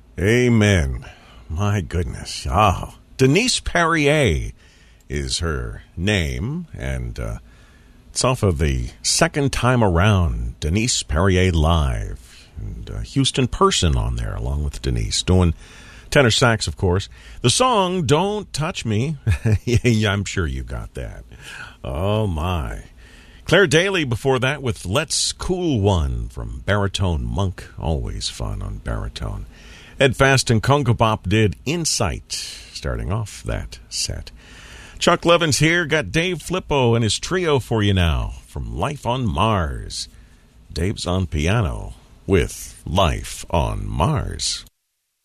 Amen. My goodness. Denise Perrier is her name, and it's off of the Second Time Around, Denise Perrier Live. And Houston Person on there, along with Denise, doing tenor sax, of course. The song, Don't Touch Me. Yeah, I'm sure you got that. Oh, my. Claire Daly before that with Let's Cool One from Baritone Monk. Always fun on baritone. Ed Fast and Conga Bop did Insight, starting off that set. Chuck Levins here, got Dave Flippo and his trio for you now from Life on Mars. Dave's on piano with Life on Mars.